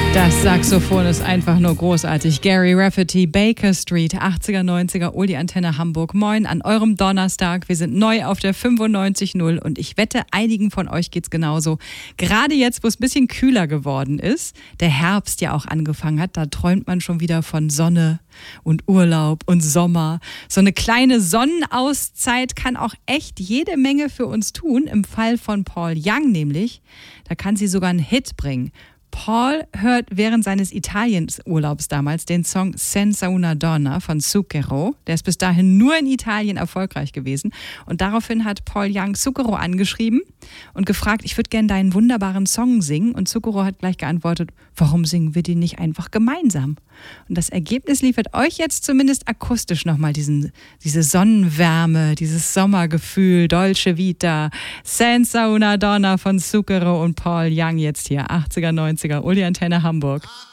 Das Saxophon ist einfach nur großartig. Gary Rafferty, Baker Street, 80er, 90er, Uli Antenne Hamburg. Moin an eurem Donnerstag. Wir sind neu auf der 95.0 und ich wette, einigen von euch geht's genauso. Gerade jetzt, wo es ein bisschen kühler geworden ist, der Herbst ja auch angefangen hat, da träumt man schon wieder von Sonne und Urlaub und Sommer. So eine kleine Sonnenauszeit kann auch echt jede Menge für uns tun. Im Fall von Paul Young nämlich, da kann sie sogar einen Hit bringen. Paul hört während seines Italienurlaubs damals den Song Senza una donna von Zucchero. Der ist bis dahin nur in Italien erfolgreich gewesen. Und daraufhin hat Paul Young Zucchero angeschrieben und gefragt, ich würde gerne deinen wunderbaren Song singen. Und Zucchero hat gleich geantwortet, warum singen wir den nicht einfach gemeinsam? Und das Ergebnis liefert euch jetzt zumindest akustisch nochmal diese Sonnenwärme, dieses Sommergefühl, Dolce Vita, Senza una donna von Zucchero und Paul Young jetzt hier, 80er, 90er, Uli Antenne Hamburg.